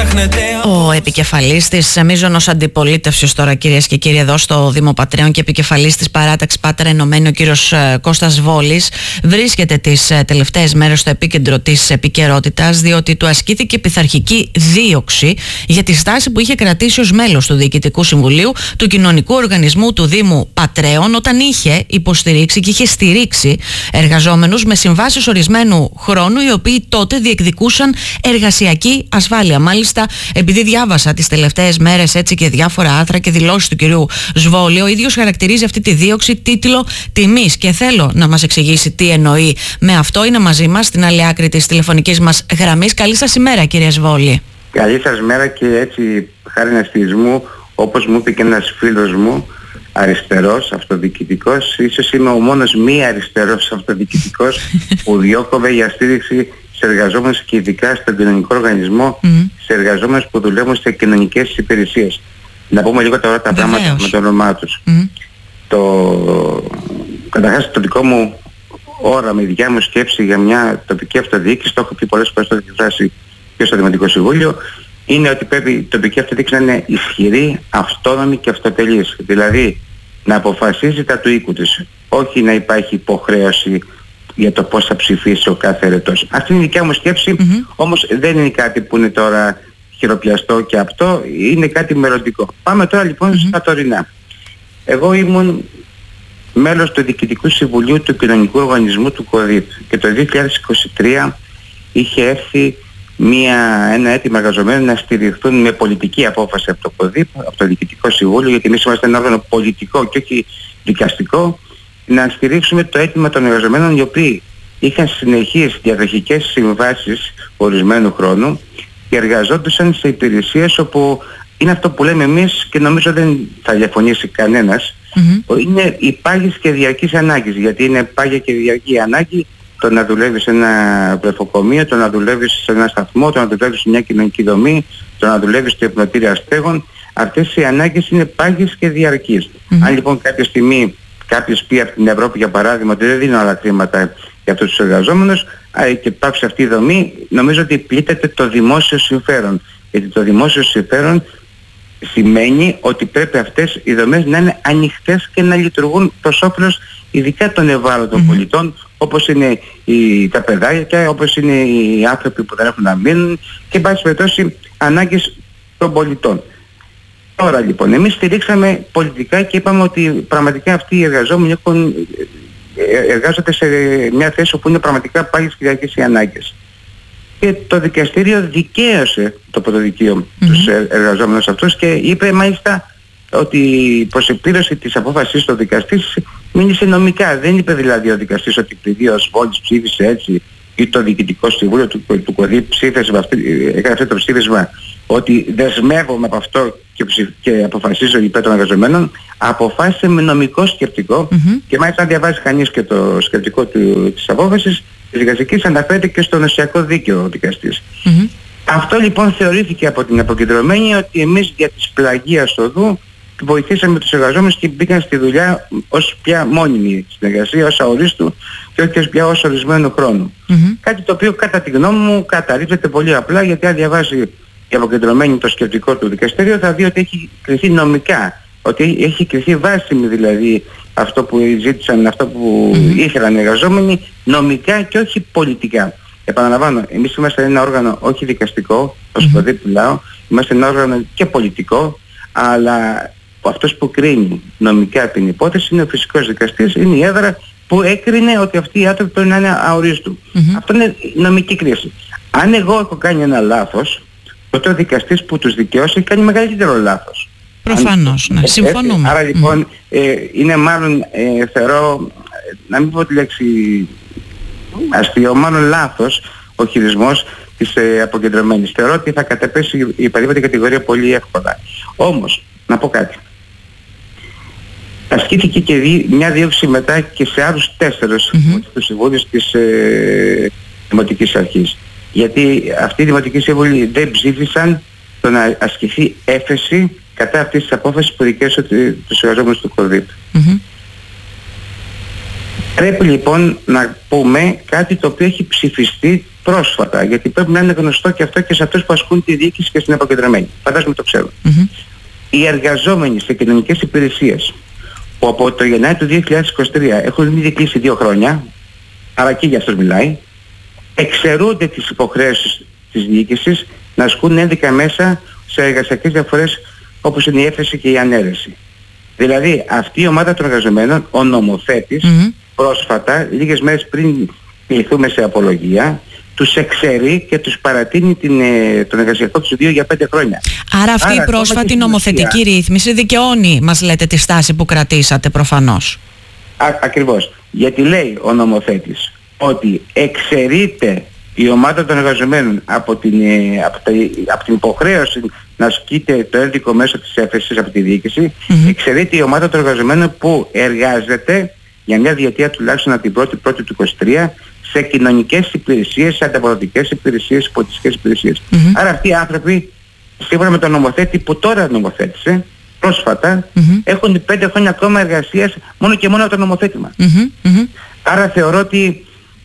Ο επικεφαλής της μείζωνος αντιπολίτευσης τώρα, κυρίες και κύριοι, εδώ στο Δήμο Πατρέων και επικεφαλής της παράταξης Πάτρα Ενωμένη, ο κύριος Κώστας Βόλης, βρίσκεται τις τελευταίες μέρες στο επίκεντρο της επικαιρότητας, διότι του ασκήθηκε πειθαρχική δίωξη για τη στάση που είχε κρατήσει ως μέλος του Διοικητικού Συμβουλίου του Κοινωνικού Οργανισμού του Δήμου Πατρέων, όταν είχε υποστηρίξει και είχε στηρίξει εργαζόμενους με συμβάσεις ορισμένου χρόνου, οι οποίοι τότε διεκδικούσαν εργασιακή ασφάλεια. Μάλιστα, επειδή διάβασα τις τελευταίες μέρες έτσι και διάφορα άρθρα και δηλώσεις του κυρίου Σβόλη, ο ίδιος χαρακτηρίζει αυτή τη δίωξη τίτλο τιμής και θέλω να μας εξηγήσει τι εννοεί με αυτό. Είναι μαζί μας στην άλλη άκρη της τηλεφωνικής μας γραμμής. Καλή σας ημέρα, κύριε Σβόλη. Καλή σας μέρα, και έτσι χάρη αστισμού, όπως μου είπε και ένας φίλος μου, αριστερός αυτοδιοικητικός, ίσως είμαι ο μόνος μη αριστερός αυτοδιοικητικός που διώκομαι για στήριξη σε εργαζόμενους και ειδικά στον κοινωνικό οργανισμό, σε εργαζόμενους που δουλεύουν σε κοινωνικές υπηρεσίες. Να πούμε λίγο τώρα τα πράγματα με το όνομά τους. Καταρχάς, το δικό μου όραμα, η δικιά μου σκέψη για μια τοπική αυτοδιοίκηση, το έχω πει πολλές φορές, το έχω εκφράσει και στο Δημοτικό Συμβούλιο, είναι ότι πρέπει η τοπική αυτοδιοίκηση να είναι ισχυρή, αυτόνομη και αυτοτελής. Δηλαδή να αποφασίζει τα του οίκου της, όχι να υπάρχει υποχρέωση για το πώς θα ψηφίσει ο κάθε ερετός. Αυτή είναι η δικιά μου σκέψη, όμως δεν είναι κάτι που είναι τώρα χειροπιαστό και απτό, είναι κάτι μελλοντικό. Πάμε τώρα λοιπόν στα τωρινά. Εγώ ήμουν μέλος του Διοικητικού Συμβουλίου του Κοινωνικού Οργανισμού του ΚΟΔΙΠ και το 2023 είχε έρθει ένα αίτημα εργαζομένων να στηριχθούν με πολιτική απόφαση από το ΚΟΔΙΠ, από το Διοικητικό Συμβούλιο, γιατί εμείς είμαστε ένα όργανο πολιτικό και όχι δικαστικό, να στηρίξουμε το αίτημα των εργαζομένων οι οποίοι είχαν συνεχείς διαδοχικές συμβάσεις ορισμένου χρόνου και εργαζόντουσαν σε υπηρεσίες όπου είναι αυτό που λέμε εμείς και νομίζω δεν θα διαφωνήσει κανένας, είναι οι πάγιες και διαρκείς ανάγκες, γιατί είναι πάγια και διαρκή ανάγκη το να δουλεύεις σε ένα βρεφοκομείο, το να δουλεύεις σε ένα σταθμό, το να δουλεύεις σε μια κοινωνική δομή, το να δουλεύεις στο υπνοτήρια στέγων. Αυτές οι ανάγκες είναι πάγιες και διαρκείς. Αν λοιπόν κάποια στιγμή κάποιος πει από την Ευρώπη, για παράδειγμα, ότι δεν δίνω άλλα χρήματα για αυτούς τους εργαζόμενους και πάψει αυτή η δομή, νομίζω ότι πλήττεται το δημόσιο συμφέρον. Γιατί το δημόσιο συμφέρον σημαίνει ότι πρέπει αυτές οι δομές να είναι ανοιχτές και να λειτουργούν προς όφελος ειδικά των ευάλωτων πολιτών, όπως είναι τα παιδάκια, όπως είναι οι άνθρωποι που δεν έχουν να μείνουν και εν πάση περιπτώσει ανάγκες των πολιτών. Τώρα λοιπόν, εμείς στηρίξαμε πολιτικά και είπαμε ότι πραγματικά αυτοί οι εργαζόμενοι εργάζονται σε μια θέση που είναι πραγματικά πάγιες και διαρκείς οι ανάγκες. Και το δικαστήριο δικαίωσε το πρωτοδικείο τους εργαζόμενους αυτούς και είπε μάλιστα ότι προς επίρρωση της απόφασης του δικαστής μίλησε νομικά. Δεν είπε δηλαδή ο δικαστής ότι επειδή ο Σβόλης ψήφισε έτσι ή το Διοικητικό Συμβούλιο του ΚΟΔΙΠ έκανε αυτό το ψήφισμα ότι δεσμεύομαι από αυτό και αποφασίζω υπέρ των εργαζομένων. Αποφάσισε με νομικό σκεπτικό και μάλιστα αν διαβάζει κανείς και το σκεπτικό της απόφασης της δικαστικής, αναφέρεται και στο νοσιακό δίκαιο ο δικαστής. Αυτό λοιπόν θεωρήθηκε από την αποκεντρωμένη ότι εμείς για της πλαγίας οδού βοηθήσαμε τους εργαζόμενους και μπήκαν στη δουλειά ως πια μόνιμη συνεργασία, ως αορίστου και όχι πια ως ορισμένου χρόνου. Κάτι το οποίο κατά τη γνώμη μου καταρρίπτεται πολύ απλά, γιατί αν διαβάσει η αποκεντρωμένη το σκεπτικό του δικαστηρίου θα δει ότι έχει κριθεί νομικά, ότι έχει κριθεί βάσιμη δηλαδή αυτό που ζήτησαν, αυτό που ήθελαν οι εργαζόμενοι νομικά και όχι πολιτικά. Επαναλαμβάνω, εμείς είμαστε ένα όργανο όχι δικαστικό, ως ΚΟΔΙΠ μιλάω, είμαστε ένα όργανο και πολιτικό, αλλά αυτός που κρίνει νομικά την υπόθεση είναι ο φυσικός δικαστής, είναι η έδρα που έκρινε ότι αυτοί οι άνθρωποι πρέπει να είναι αορίστου. Αυτό είναι νομική κρίση. Αν εγώ έχω κάνει ένα λάθος, τότε ο δικαστής που τους δικαιώσει έχει κάνει μεγαλύτερο λάθος. Προφανώς, ναι, συμφωνούμε. Άρα λοιπόν είναι μάλλον θεωρώ, να μην πω τη λέξη αστείο, μάλλον λάθος ο χειρισμός της αποκεντρωμένης. Θεωρώ ότι θα καταπέσει η παρήπατη κατηγορία πολύ εύκολα. Όμως, να πω κάτι. Ασκήθηκε και μια δίωξη μετά και σε άλλους 4 του Συμβούλου της Δημοτικής Αρχής. Γιατί αυτοί οι Δημοτικοί Σύμβουλοι δεν ψήφισαν το να ασκηθεί έφεση κατά αυτής της απόφασης που δικαίωσε τους εργαζόμενους του ΚΟΔΙΠ. Πρέπει λοιπόν να πούμε κάτι το οποίο έχει ψηφιστεί πρόσφατα, γιατί πρέπει να είναι γνωστό και αυτό και σε αυτούς που ασκούν τη διοίκηση και στην αποκεντρωμένη. Φαντάζομαι το ξέρουν. Οι εργαζόμενοι σε κοινωνικές υπηρεσίες που από το Γενάρη του 2023 έχουν ήδη κλείσει 2 χρόνια, άρα και για αυτούς μιλάει, εξαιρούνται τις υποχρέωσεις της διοίκησης να ασκούν ένδικα μέσα σε εργασιακές διαφορές όπως είναι η έφεση και η ανέρεση. Δηλαδή αυτή η ομάδα των εργαζομένων, ο νομοθέτης, πρόσφατα, λίγες μέρες πριν κληθούμε σε απολογία, τους εξαιρεί και τους παρατείνει τον εργασιακό τους βίο για 5 χρόνια. Άρα αυτή η πρόσφατη νομοθετική ρύθμιση δικαιώνει, μας λέτε, τη στάση που κρατήσατε προφανώς. Ακριβώς. Γιατί λέει ο νομοθέτης ότι εξαιρείται η ομάδα των εργαζομένων από την υποχρέωση να ασκείται το ένδικο μέσω της έφεσης από τη διοίκηση, εξαιρείται η ομάδα των εργαζομένων που εργάζεται για μια διετία τουλάχιστον από την 1η του 2023 σε κοινωνικές υπηρεσίες, σε ανταποδοτικές υπηρεσίες, σε πολιτιστικές υπηρεσίες. Άρα αυτοί οι άνθρωποι, σύμφωνα με τον νομοθέτη που τώρα νομοθέτησε, πρόσφατα, έχουν 5 χρόνια ακόμα εργασίας μόνο και μόνο από το νομοθέτημα. Άρα θεωρώ ότι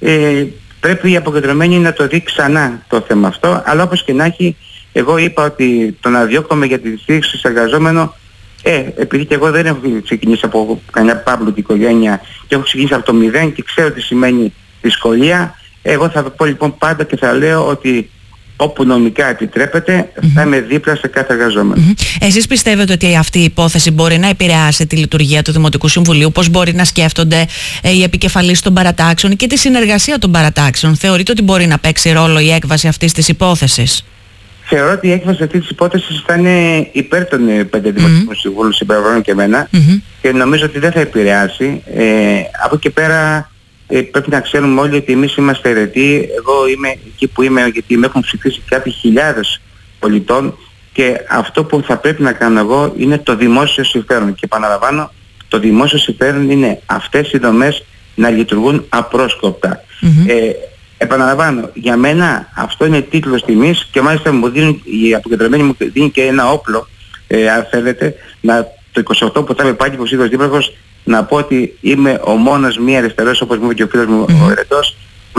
πρέπει η αποκεντρωμένη να το δει ξανά το θέμα αυτό, αλλά όπως και να έχει, εγώ είπα ότι το να διώκομαι για τη στήριξη σε εργαζόμενο, επειδή και εγώ δεν έχω ξεκινήσει από καμιά παύλουτη οικογένεια και έχω ξεκινήσει από το 0 και ξέρω τι σημαίνει δυσκολία, εγώ θα πω λοιπόν πάντα και θα λέω ότι όπου νομικά επιτρέπεται θα είμαι δίπλα σε κάθε εργαζόμενο. Εσείς πιστεύετε ότι αυτή η υπόθεση μπορεί να επηρεάσει τη λειτουργία του Δημοτικού Συμβουλίου, πώς μπορεί να σκέφτονται οι επικεφαλείς των παρατάξεων και τη συνεργασία των παρατάξεων? Θεωρείτε ότι μπορεί να παίξει ρόλο η έκβαση αυτής της υπόθεσης? Θεωρώ ότι η έκβαση αυτής της υπόθεσης θα είναι υπέρ των 5 Δημοτικών Συμβούλων συμπεριλαμβανομένων και εμένα και νομίζω ότι δεν θα επηρεάσει. Από εκεί πέρα πρέπει να ξέρουμε όλοι ότι εμείς είμαστε αιρετοί. Εγώ είμαι εκεί που είμαι γιατί με έχουν ψηφίσει κάποιοι χιλιάδες πολιτών και αυτό που θα πρέπει να κάνω εγώ είναι το δημόσιο συμφέρον. Και επαναλαμβάνω, το δημόσιο συμφέρον είναι αυτές οι δομές να λειτουργούν απρόσκοπτα. Επαναλαμβάνω, για μένα αυτό είναι τίτλος τιμής και μάλιστα μου δίνουν, η αποκεντρωμένη μου δίνει και ένα όπλο, αν θέλετε, το 28 που θα είμαι πάλι υποψήφιος δήμαρχος, να πω ότι είμαι ο μόνος μη αριστερός, όπως μου είπε και ο φίλος μου ο Ερετός,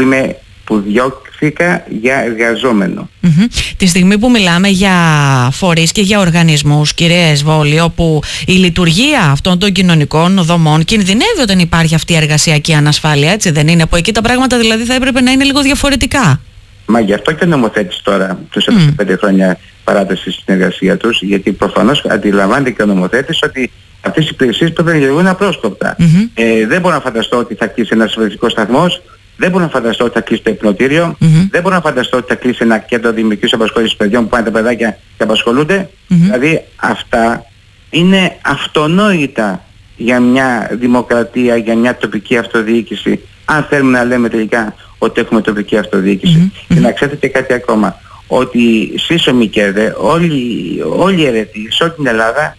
που διώχθηκα για εργαζόμενο. Τη στιγμή που μιλάμε για φορείς και για οργανισμούς, κύριε Εσβόλη, όπου η λειτουργία αυτών των κοινωνικών δομών κινδυνεύει όταν υπάρχει αυτή η εργασιακή ανασφάλεια, έτσι δεν είναι? Από εκεί τα πράγματα δηλαδή θα έπρεπε να είναι λίγο διαφορετικά. Μα γι' αυτό και ο νομοθέτης τώρα τους έδωσε 5 χρόνια παράταση στην εργασία τους, γιατί προφανώς αντιλαμβάνεται και ο νομοθέτης ότι αυτές οι υπηρεσίες πρέπει να λειτουργούν απρόσκοπτα. Δεν μπορώ να φανταστώ ότι θα κλείσει ένας ασφαλιστικός σταθμός, δεν μπορώ να φανταστώ ότι θα κλείσει το υπνοτήριο, δεν μπορώ να φανταστώ ότι θα κλείσει ένα κέντρο δημιουργικής απασχόλησης παιδιών που πάνε τα παιδάκια και απασχολούνται. Δηλαδή αυτά είναι αυτονόητα για μια δημοκρατία, για μια τοπική αυτοδιοίκηση, αν θέλουμε να λέμε τελικά ότι έχουμε τοπική αυτοδιοίκηση. Και να ξέρετε και κάτι ακόμα, ότι σύσσωμοι κέρδε, όλοι οι αιρετοί σε όλη την Ελλάδα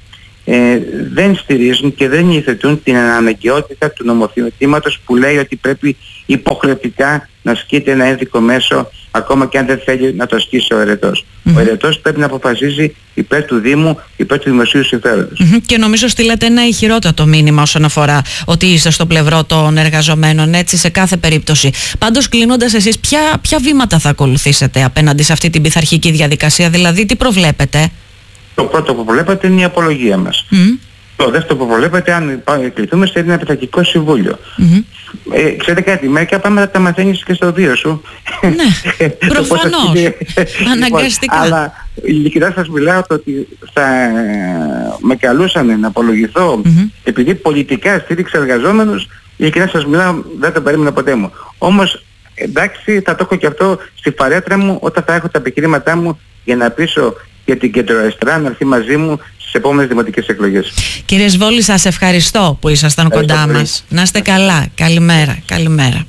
δεν στηρίζουν και δεν υιοθετούν την αναγκαιότητα του νομοθετήματος που λέει ότι πρέπει υποχρεωτικά να ασκείται ένα ένδικο μέσο ακόμα και αν δεν θέλει να το ασκήσει ο αιρετός. Ο αιρετός πρέπει να αποφασίζει υπέρ του Δήμου, υπέρ του δημοσίου συμφέροντος. Και νομίζω στείλατε ένα ηχηρότατο μήνυμα όσον αφορά ότι είστε στο πλευρό των εργαζομένων, έτσι, σε κάθε περίπτωση. Πάντως, κλείνοντας, εσείς ποια βήματα θα ακολουθήσετε απέναντι σε αυτή την πειθαρχική διαδικασία, δηλαδή τι προβλέπετε? Το πρώτο που προβλέπετε είναι η απολογία μας. Το δεύτερο που προβλέπετε, αν κληθούμε, σε ένα πειθαρχικό συμβούλιο. Ξέρετε κάτι, μερικά πράγματα τα μαθαίνεις και στο βίο σου. Ναι, προφανώς. Αναγκαστικά. Αλλά ειλικρινά σας μιλάω ότι θα με καλούσαν να απολογηθώ επειδή πολιτικά στήριξα εργαζόμενους. Ειλικρινά σας μιλάω, δεν το περίμενα ποτέ μου. Όμως, εντάξει, θα το έχω και αυτό στη φαρέτρα μου όταν θα έχω τα επιχειρήματά μου για να πείσω για την κεντροαριστερά να έρθει μαζί μου στις επόμενες δημοτικές εκλογές. Κύριε Σβόλη, σας ευχαριστώ που ήσασταν κοντά μας. Να είστε καλά. Καλημέρα. Καλημέρα.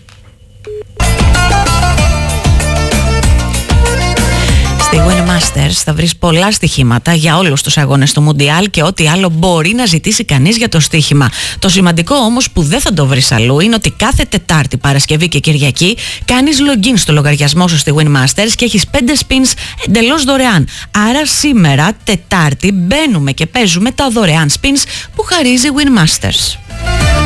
Στη Win Masters θα βρεις πολλά στοιχήματα για όλους τους αγώνες του Μουντιάλ και ό,τι άλλο μπορεί να ζητήσει κανείς για το στοίχημα. Το σημαντικό όμως που δεν θα το βρεις αλλού είναι ότι κάθε Τετάρτη, Παρασκευή και Κυριακή κάνεις login στο λογαριασμό σου στη Win Masters και έχεις 5 spins εντελώς δωρεάν. Άρα σήμερα, Τετάρτη, μπαίνουμε και παίζουμε τα δωρεάν spins που χαρίζει Win Masters.